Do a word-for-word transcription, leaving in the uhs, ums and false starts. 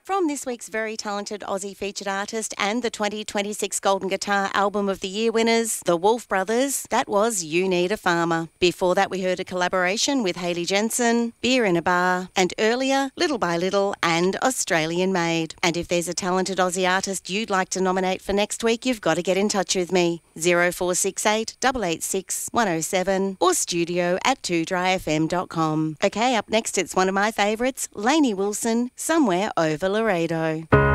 From this week's very talented Aussie featured artist and the twenty twenty-six Golden Guitar Album of the Year winners, the Wolf Brothers, that was You Need a Farmer. Before that, we heard a collaboration with Hayley Jensen, Beer in a Bar, and earlier, Little by Little and Australian Made. And if there's a talented Aussie artist you'd like to nominate for next week, you've got to get in touch with me. zero four six eight, eight eight six, one oh seven or studio at two dry f m dot com. Okay, up next, it's one of my favourites, Lainey Wilson, Somewhere Over Laredo.